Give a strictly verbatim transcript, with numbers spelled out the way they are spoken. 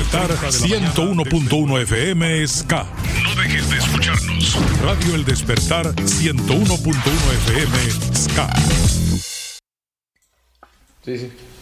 Despertar ciento uno punto uno F M Ska. No dejes de escucharnos. Radio El Despertar ciento uno punto uno F M Ska. Sí, sí.